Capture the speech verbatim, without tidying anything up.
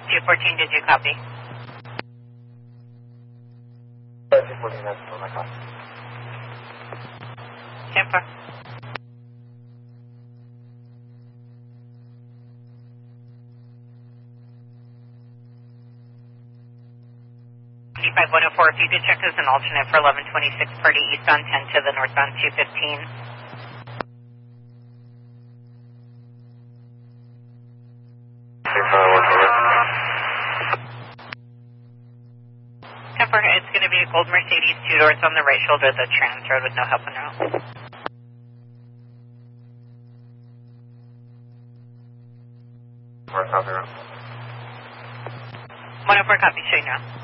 two fourteen, did you copy? two fourteen, that's my copy. ten four. five one oh four, if you could check as an alternate for eleven twenty-six, party eastbound ten to the northbound two fifteen. ten four, it's going to be a gold Mercedes, two doors on the right shoulder of the Trans Road with no help en route. Or copy route. one oh four, copy, showing now.